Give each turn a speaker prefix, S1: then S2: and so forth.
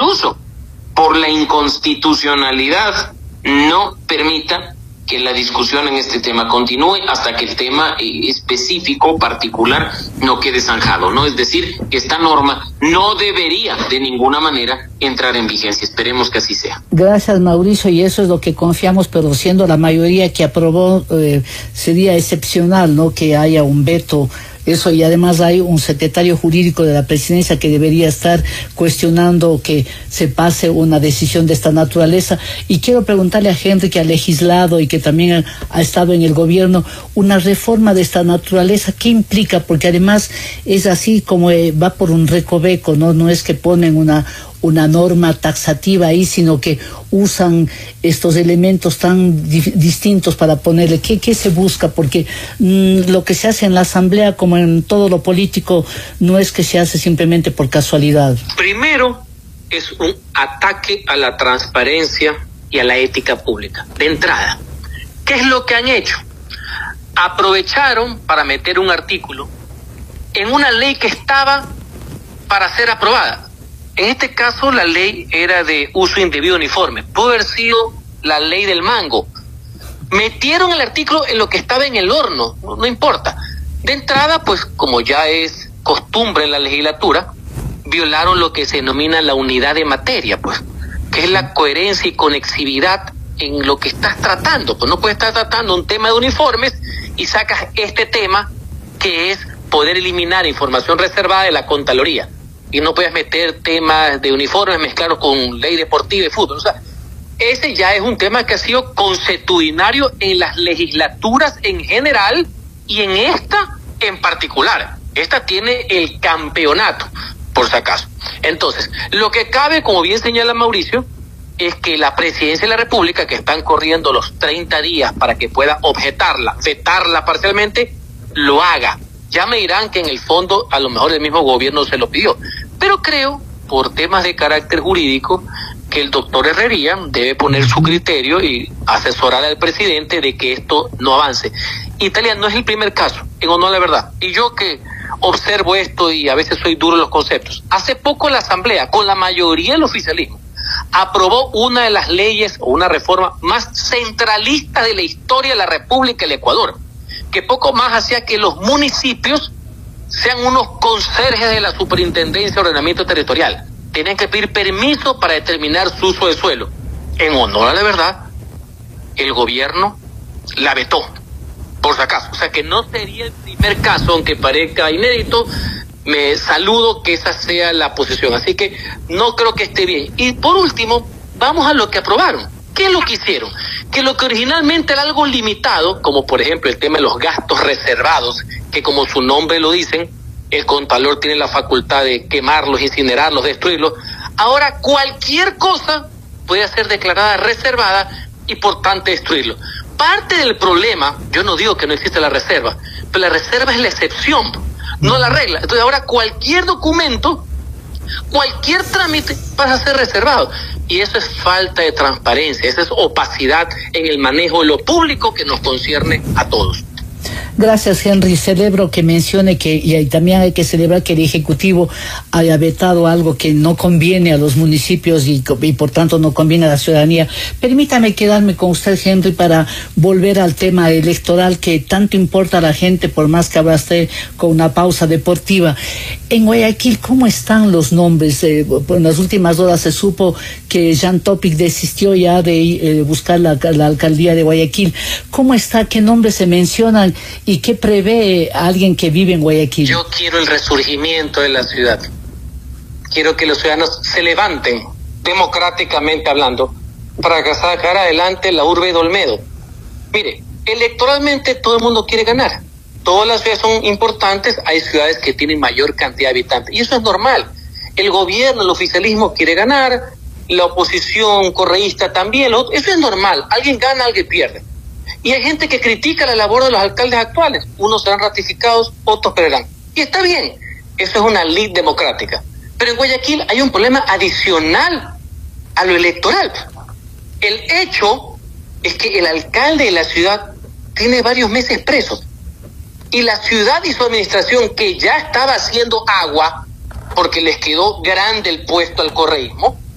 S1: incluso por la inconstitucionalidad no permita que la discusión en este tema continúe hasta que el tema específico, particular, no quede zanjado, ¿no? Es decir, que esta norma no debería de ninguna manera entrar en vigencia. Esperemos que así sea.
S2: Gracias, Mauricio, y eso es lo que confiamos, pero siendo la mayoría que aprobó, sería excepcional, ¿no?, que haya un veto. Eso, y además hay un secretario jurídico de la presidencia que debería estar cuestionando que se pase una decisión de esta naturaleza. Y quiero preguntarle a Henry, que ha legislado y que también ha estado en el gobierno, una reforma de esta naturaleza, ¿qué implica? Porque además es así como va por un recoveco, ¿no? No es que ponen una norma taxativa ahí, sino que usan estos elementos tan distintos para ponerle. ¿Qué se busca? Porque lo que se hace en la Asamblea, como en todo lo político, no es que se hace simplemente por casualidad.
S1: Primero, es un ataque a la transparencia y a la ética pública. De entrada, ¿qué es lo que han hecho? Aprovecharon para meter un artículo en una ley que estaba para ser aprobada. En este caso, la ley era de uso indebido de uniforme. Pudo haber sido la ley del mango. Metieron el artículo en lo que estaba en el horno, no importa. De entrada, pues, como ya es costumbre en la legislatura, violaron lo que se denomina la unidad de materia, pues, que es la coherencia y conexividad en lo que estás tratando. Pues no puedes estar tratando un tema de uniformes y sacas este tema que es poder eliminar información reservada de la Contraloría. Y no puedes meter temas de uniformes, mezclarlos con ley deportiva y fútbol. O sea, ese ya es un tema que ha sido consuetudinario en las legislaturas en general y en esta en particular. Esta tiene el campeonato, por si acaso. Entonces, lo que cabe, como bien señala Mauricio, es que la Presidencia de la República, que están corriendo los 30 días para que pueda objetarla, vetarla parcialmente, lo haga. Ya me dirán que en el fondo a lo mejor el mismo gobierno se lo pidió, pero creo, por temas de carácter jurídico, que el doctor Herrería debe poner su criterio y asesorar al presidente de que esto no avance. Italia no es el primer caso, en honor a la verdad, y yo que observo esto y a veces soy duro en los conceptos. Hace poco la Asamblea, con la mayoría del oficialismo, aprobó una de las leyes o una reforma más centralistas de la historia de la República del Ecuador, que poco más hacía que los municipios sean unos conserjes de la Superintendencia de Ordenamiento Territorial. Tenían que pedir permiso para determinar su uso de suelo. En honor a la verdad, el gobierno la vetó, por si acaso. O sea que no sería el primer caso, aunque parezca inédito. Me saludo que esa sea la posición. Así que no creo que esté bien. Y por último, vamos a lo que aprobaron. ¿Qué es lo que hicieron? Que lo que originalmente era algo limitado, como por ejemplo el tema de los gastos reservados, que como su nombre lo dicen, el Contralor tiene la facultad de quemarlos, incinerarlos, destruirlos. Ahora cualquier cosa puede ser declarada reservada y por tanto destruirlo. Parte del problema, yo no digo que no existe la reserva, pero la reserva es la excepción, no la regla. Entonces ahora cualquier documento, cualquier trámite pasa a ser reservado. Y eso es falta de transparencia, esa es opacidad en el manejo de lo público que nos concierne a todos.
S2: Gracias, Henry. Celebro que mencione que, y también hay que celebrar que el Ejecutivo haya vetado algo que no conviene a los municipios y por tanto no conviene a la ciudadanía. Permítame quedarme con usted, Henry, para volver al tema electoral que tanto importa a la gente, por más que esté con una pausa deportiva. En Guayaquil, ¿cómo están los nombres? En las últimas horas se supo que Jean Topic desistió ya de buscar la alcaldía de Guayaquil. ¿Cómo está? ¿Qué nombres se mencionan? ¿Y qué prevé alguien que vive en Guayaquil?
S1: Yo quiero el resurgimiento de la ciudad. Quiero que los ciudadanos se levanten, democráticamente hablando, para sacar adelante la urbe de Olmedo. Mire, electoralmente todo el mundo quiere ganar. Todas las ciudades son importantes, hay ciudades que tienen mayor cantidad de habitantes, y eso es normal. El gobierno, el oficialismo quiere ganar, la oposición correísta también, eso es normal. Alguien gana, alguien pierde. Y hay gente que critica la labor de los alcaldes actuales. Unos serán ratificados, otros perderán. Y está bien, eso es una ley democrática. Pero en Guayaquil hay un problema adicional a lo electoral. El hecho es que el alcalde de la ciudad tiene varios meses preso. Y la ciudad y su administración, que ya estaba haciendo agua, porque les quedó grande el puesto al correísmo,